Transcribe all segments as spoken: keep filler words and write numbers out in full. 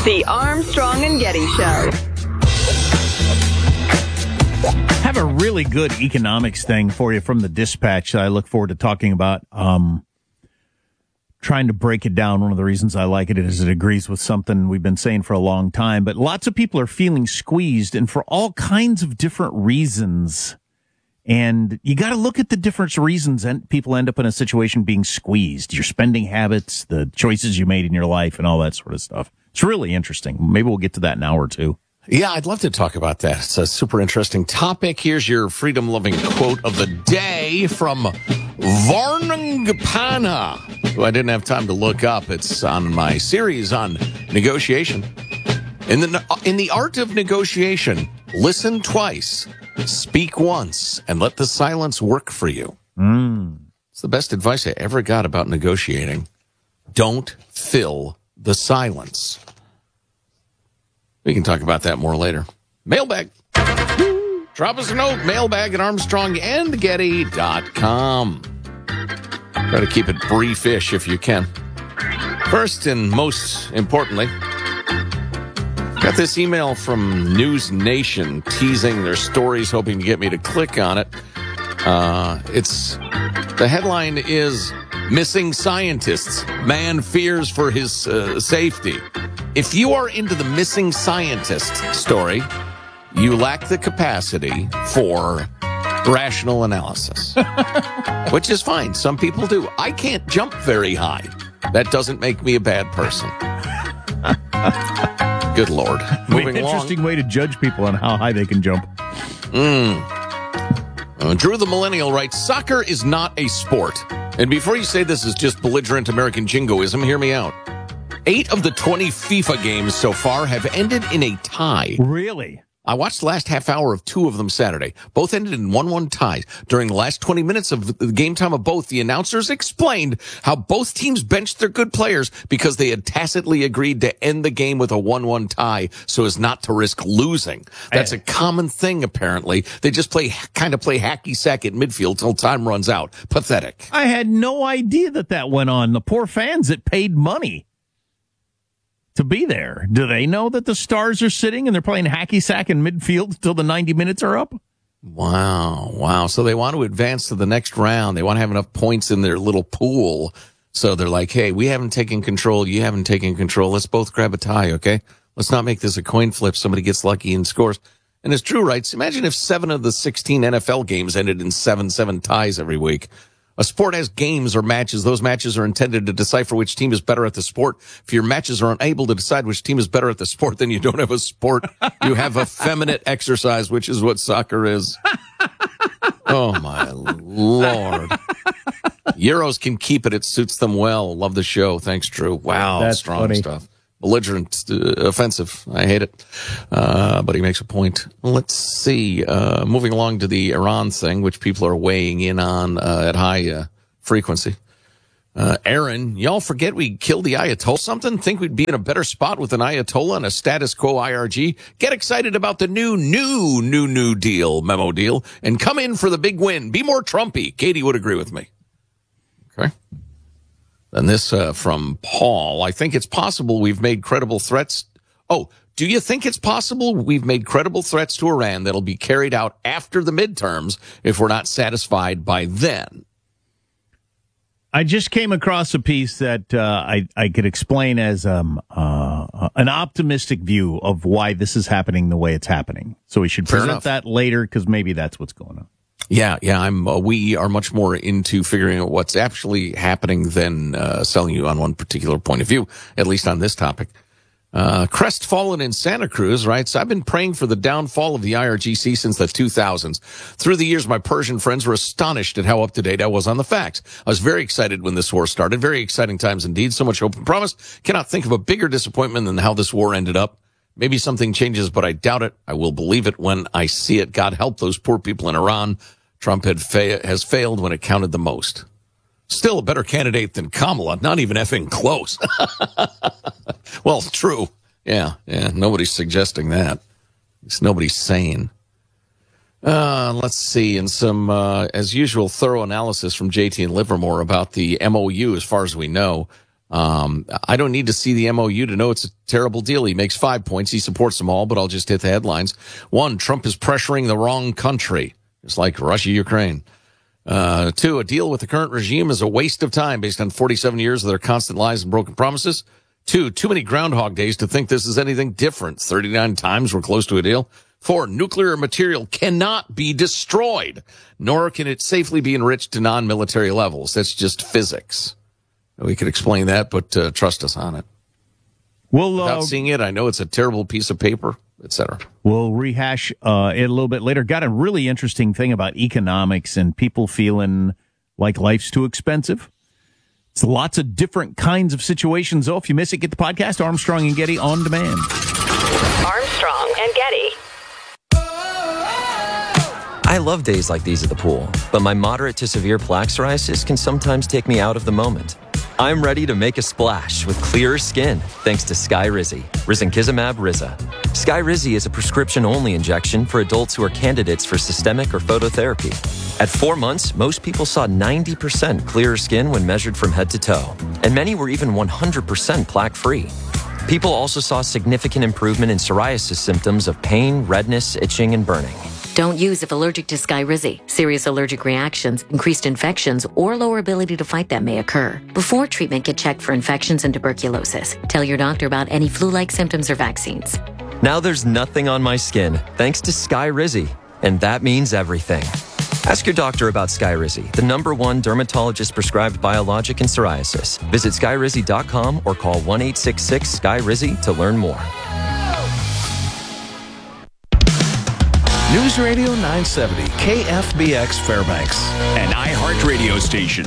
The Armstrong and Getty Show. Have a really good economics thing for you from the Dispatch that I look forward to talking about. Um, trying to break it down. One of the reasons I like it is it agrees with something we've been saying for a long time. But lots of people are feeling squeezed, and for all kinds of different reasons. And you got to look at the different reasons and people end up in a situation being squeezed. Your spending habits, the choices you made in your life, and all that sort of stuff. It's really interesting. Maybe we'll get to that in an hour or two. Yeah, I'd love to talk about that. It's a super interesting topic. Here's your freedom-loving quote of the day from Varnangapana, who I didn't have time to look up. It's on my series on negotiation. In the, in the art of negotiation, listen twice, speak once, and let the silence work for you. Mm. It's the best advice I ever got about negotiating. Don't fill the silence. We can talk about that more later. Mailbag. Drop us a note. Mailbag at armstrong and getty dot com. Try to keep it briefish if you can. First and most importantly, got this email from News Nation teasing their stories, hoping to get me to click on it. Uh, it's the headline is Missing Scientists. Man fears for his uh, safety. If you are into the missing scientist story, you lack the capacity for rational analysis, which is fine. Some people do. I can't jump very high. That doesn't make me a bad person. Good Lord. Moving along. Interesting way to judge people on how high they can jump. Mm. Uh, Drew the Millennial writes, soccer is not a sport. And before you say this is just belligerent American jingoism, hear me out. Eight of the twenty FIFA games so far have ended in a tie. Really? I watched the last half hour of two of them Saturday. Both ended in one one ties. During the last twenty minutes of the game time of both, the announcers explained how both teams benched their good players because they had tacitly agreed to end the game with a one one tie so as not to risk losing. That's a common thing, apparently. They just play kind of play hacky sack at midfield till time runs out. Pathetic. I had no idea that that went on. The poor fans that paid money to be there. Do they know that the Stars are sitting and they're playing hacky sack in midfield until the ninety minutes are up? Wow. Wow. So they want to advance to the next round. They want to have enough points in their little pool. So they're like, hey, we haven't taken control. You haven't taken control. Let's both grab a tie, okay? Let's not make this a coin flip. Somebody gets lucky and scores. And as Drew writes, imagine if seven of the sixteen N F L games ended in seven seven ties every week. A sport has games or matches. Those matches are intended to decipher which team is better at the sport. If your matches are unable to decide which team is better at the sport, then you don't have a sport. You have effeminate exercise, which is what soccer is. Oh, my Lord. Euros can keep it. It suits them well. Love the show. Thanks, Drew. Wow, That's strong funny. stuff. Belligerent, uh, offensive. I hate it. Uh, but he makes a point. Let's see. Uh, moving along to the Iran thing, which people are weighing in on uh, at high uh, frequency. Uh, Aaron, y'all forget we killed the Ayatollah something? Think we'd be in a better spot with an Ayatollah and a status quo I R G? Get excited about the new, new, new, new deal, memo deal, and come in for the big win. Be more Trumpy. Katie would agree with me. Okay. And this uh, from Paul. I think it's possible we've made credible threats. Oh, do you think it's possible we've made credible threats to Iran that'll be carried out after the midterms if we're not satisfied by then? I just came across a piece that uh, I, I could explain as um, uh, an optimistic view of why this is happening the way it's happening. So we should Fair present enough. that later because maybe that's what's going on. Yeah, yeah. I'm. Uh, we are much more into figuring out what's actually happening than uh, selling you on one particular point of view, at least on this topic. Uh, Crestfallen in Santa Cruz writes, I've been praying for the downfall of the I R G C since the two thousands. Through the years, my Persian friends were astonished at how up-to-date I was on the facts. I was very excited when this war started. Very exciting times indeed. So much hope and promise. Cannot think of a bigger disappointment than how this war ended up. Maybe something changes, but I doubt it. I will believe it when I see it. God help those poor people in Iran. Trump had fa- has failed when it counted the most. Still a better candidate than Kamala. Not even effing close. Well, true. Yeah, yeah. Nobody's suggesting that. It's nobody's sane. Uh, let's see. And some, uh, as usual, thorough analysis from J T and Livermore about the M O U as far as we know. Um, I don't need to see the M O U to know it's a terrible deal. He makes five points. He supports them all, but I'll just hit the headlines. One, Trump is pressuring the wrong country. It's like Russia, Ukraine. Uh, two, a deal with the current regime is a waste of time based on forty-seven years of their constant lies and broken promises. Two, too many Groundhog Days to think this is anything different. thirty-nine times we're close to a deal. Four, nuclear material cannot be destroyed, nor can it safely be enriched to non-military levels. That's just physics. We could explain that, but uh, trust us on it. We'll, uh, Without seeing it, I know it's a terrible piece of paper, et cetera. We'll rehash uh, it a little bit later. Got a really interesting thing about economics and people feeling like life's too expensive. It's lots of different kinds of situations. Oh, if you miss it, get the podcast, Armstrong and Getty on demand. Armstrong and Getty. I love days like these at the pool, but my moderate to severe plaque psoriasis can sometimes take me out of the moment. I'm ready to make a splash with clearer skin thanks to Skyrizi, risankizumab Riza. Skyrizi is a prescription-only injection for adults who are candidates for systemic or phototherapy. At four months, most people saw ninety percent clearer skin when measured from head to toe, and many were even one hundred percent plaque-free. People also saw significant improvement in psoriasis symptoms of pain, redness, itching, and burning. Don't use if allergic to Skyrizi. Serious allergic reactions, increased infections, or lower ability to fight them may occur. Before treatment, get checked for infections and tuberculosis. Tell your doctor about any flu-like symptoms or vaccines. Now there's nothing on my skin thanks to Skyrizi, and that means everything. Ask your doctor about Skyrizi, the number one dermatologist-prescribed biologic in psoriasis. Visit skyrizi dot com or call one eight six six Skyrizi to learn more. News Radio nine seventy, K F B X Fairbanks, an iHeartRadio station.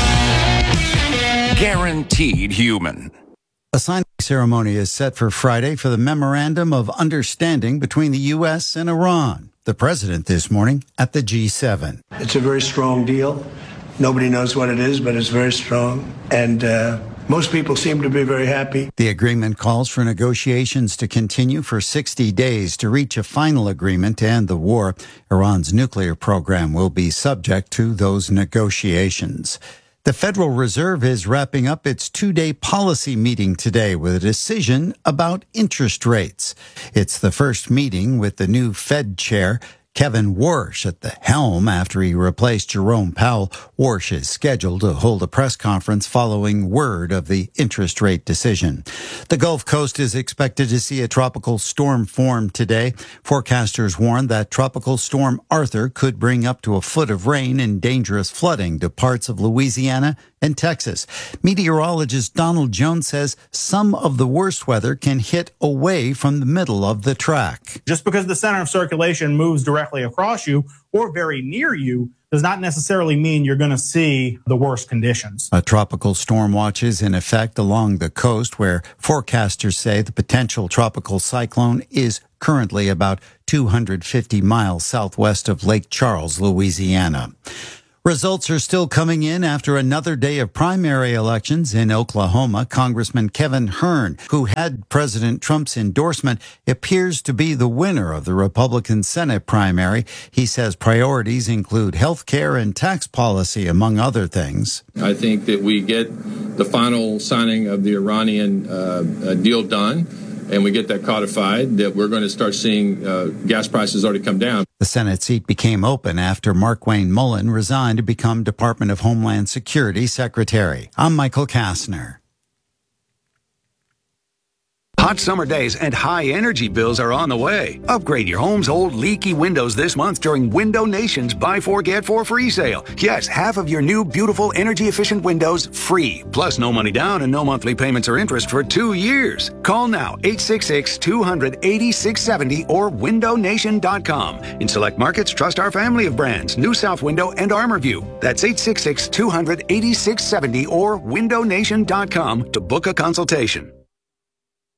Guaranteed human. A signing ceremony is set for Friday for the Memorandum of Understanding between the U S and Iran. The president this morning at the G seven. It's a very strong deal. Nobody knows what it is, but it's very strong. And uh, most people seem to be very happy. The agreement calls for negotiations to continue for sixty days to reach a final agreement to end the war. Iran's nuclear program will be subject to those negotiations. The Federal Reserve is wrapping up its two-day policy meeting today with a decision about interest rates. It's the first meeting with the new Fed chair, Kevin Warsh, at the helm after he replaced Jerome Powell. Warsh is scheduled to hold a press conference following word of the interest rate decision. The Gulf Coast is expected to see a tropical storm form today. Forecasters warn that Tropical Storm Arthur could bring up to a foot of rain and dangerous flooding to parts of Louisiana and Texas. Meteorologist Donald Jones says some of the worst weather can hit away from the middle of the track. Just because the center of circulation moves directly across you or very near you does not necessarily mean you're going to see the worst conditions. A tropical storm watch is in effect along the coast, where forecasters say the potential tropical cyclone is currently about two hundred fifty miles southwest of Lake Charles, Louisiana. Results are still coming in after another day of primary elections in Oklahoma. Congressman Kevin Hern, who had President Trump's endorsement, appears to be the winner of the Republican Senate primary. He says priorities include health care and tax policy, among other things. I think that we get the final signing of the Iranian uh, deal done, and we get that codified, that we're going to start seeing uh, gas prices already come down. The Senate seat became open after Markwayne Mullin resigned to become Department of Homeland Security Secretary. I'm Michael Kastner. Hot summer days and high energy bills are on the way. Upgrade your home's old leaky windows this month during Window Nation's Buy Four Get Four Free sale. Yes, half of your new beautiful energy efficient windows free. Plus no money down and no monthly payments or interest for two years. Call now eight six six, two hundred, eighty-six seventy or window nation dot com. In select markets, trust our family of brands, New South Window and ArmorView. That's eight six six, two hundred, eighty-six seventy or window nation dot com to book a consultation.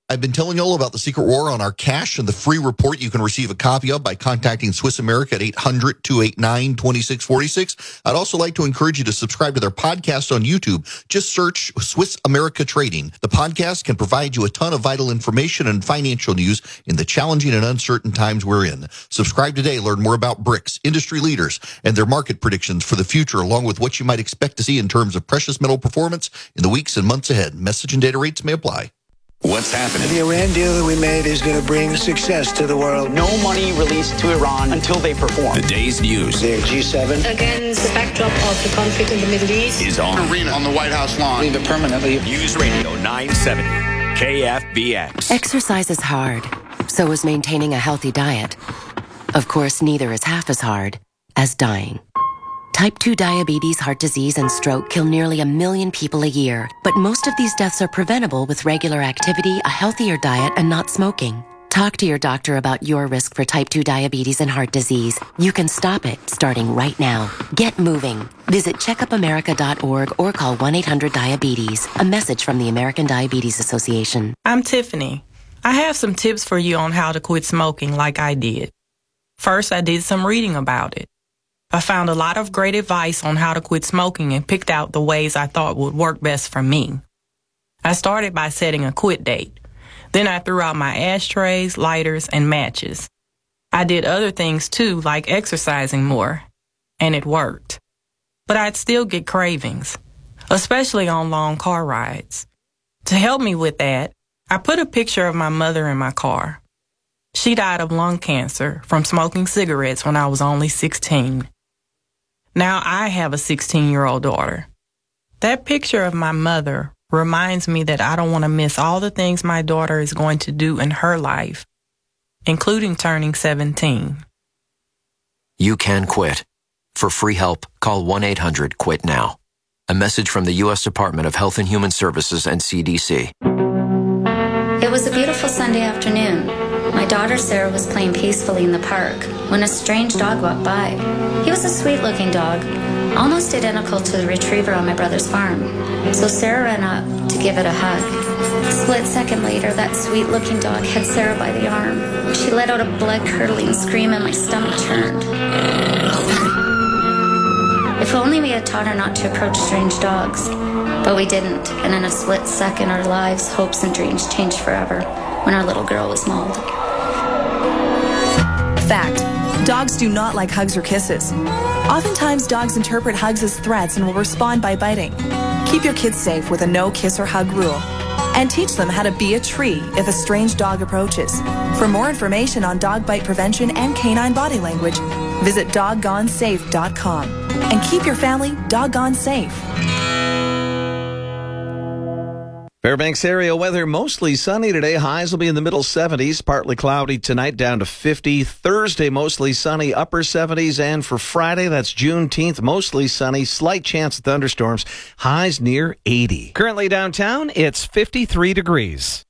I've been telling you all about the Secret War on our cash and the free report you can receive a copy of by contacting Swiss America at eight hundred, two eight nine, two six four six. I'd also like to encourage you to subscribe to their podcast on YouTube. Just search Swiss America Trading. The podcast can provide you a ton of vital information and financial news in the challenging and uncertain times we're in. Subscribe today. Learn more about BRICS, industry leaders, and their market predictions for the future, along with what you might expect to see in terms of precious metal performance in the weeks and months ahead. Message and data rates may apply. What's happening? The Iran deal that we made is going to bring success to the world. No money released to Iran until they perform. The day's news. The G seven. Against the backdrop of the conflict in the Middle East. Is on. Arena on the White House lawn. Leave it permanently. News Radio nine seventy. K F B X. Exercise is hard. So is maintaining a healthy diet. Of course, neither is half as hard as dying. Type two diabetes, heart disease, and stroke kill nearly a million people a year, but most of these deaths are preventable with regular activity, a healthier diet, and not smoking. Talk to your doctor about your risk for type two diabetes and heart disease. You can stop it starting right now. Get moving. Visit checkup america dot org or call one eight hundred diabetes. A message from the American Diabetes Association. I'm Tiffany. I have some tips for you on how to quit smoking like I did. First, I did some reading about it. I found a lot of great advice on how to quit smoking and picked out the ways I thought would work best for me. I started by setting a quit date. Then I threw out my ashtrays, lighters, and matches. I did other things too, like exercising more, and it worked. But I'd still get cravings, especially on long car rides. To help me with that, I put a picture of my mother in my car. She died of lung cancer from smoking cigarettes when I was only sixteen. Now I have a sixteen-year-old daughter. That picture of my mother reminds me that I don't want to miss all the things my daughter is going to do in her life, including turning seventeen. You can quit. For free help, call one eight hundred quit now. A message from the U S Department of Health and Human Services and C D C. It was a beautiful Sunday afternoon. My daughter Sarah was playing peacefully in the park when a strange dog walked by. He was a sweet-looking dog, almost identical to the retriever on my brother's farm. So Sarah ran up to give it a hug. A split second later, that sweet-looking dog had Sarah by the arm. She let out a blood-curdling scream and my stomach turned. If only we had taught her not to approach strange dogs. But we didn't, and in a split second our lives, hopes, and dreams changed forever when our little girl was mauled. Fact. Dogs do not like hugs or kisses. Oftentimes, dogs interpret hugs as threats and will respond by biting. Keep your kids safe with a no kiss or hug rule. And teach them how to be a tree if a strange dog approaches. For more information on dog bite prevention and canine body language, visit doggone safe dot com. And keep your family doggone safe. Fairbanks area weather, mostly sunny today. Highs will be in the middle seventies, partly cloudy tonight, down to fifty. Thursday, mostly sunny, upper seventies. And for Friday, that's Juneteenth, mostly sunny, slight chance of thunderstorms, highs near eighty. Currently downtown, it's fifty-three degrees.